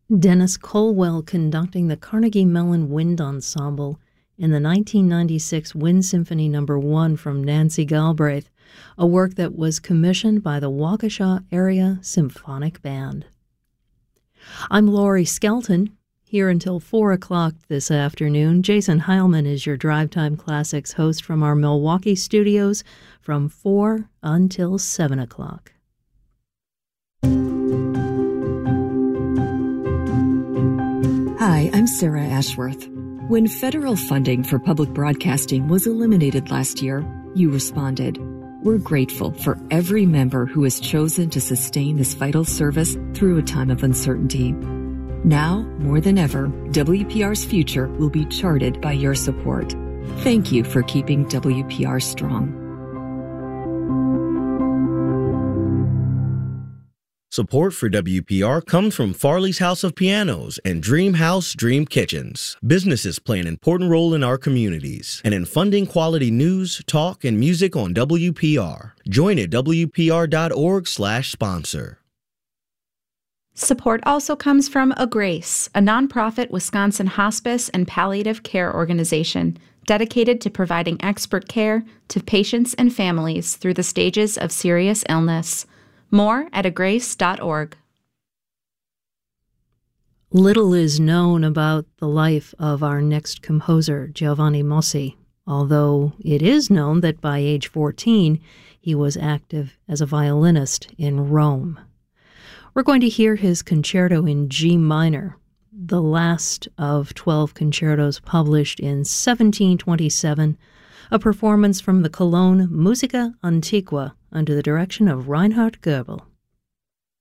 Dennis Colwell conducting the Carnegie Mellon Wind Ensemble in the 1996 Wind Symphony No. 1 from Nancy Galbraith, a work that was commissioned by the Waukesha Area Symphonic Band. I'm Laurie Skelton, here until 4 o'clock this afternoon. Jason Heilman is your Drive Time Classics host from our Milwaukee studios from 4 until 7 o'clock. Hi, I'm Sarah Ashworth. When federal funding for public broadcasting was eliminated last year, you responded. We're grateful for every member who has chosen to sustain this vital service through a time of uncertainty. Now, more than ever, WPR's future will be charted by your support. Thank you for keeping WPR strong. Support for WPR comes from Farley's House of Pianos and Dream House Dream Kitchens. Businesses play an important role in our communities and in funding quality news, talk, and music on WPR. Join at WPR.org/sponsor. Support also comes from A Grace, a nonprofit Wisconsin hospice and palliative care organization dedicated to providing expert care to patients and families through the stages of serious illness. More at agrace.org. Little is known about the life of our next composer, Giovanni Mossi, although it is known that by age 14, he was active as a violinist in Rome. We're going to hear his concerto in G minor, the last of 12 concertos published in 1727, a performance from the Cologne Musica Antiqua under the direction of Reinhard Goebel.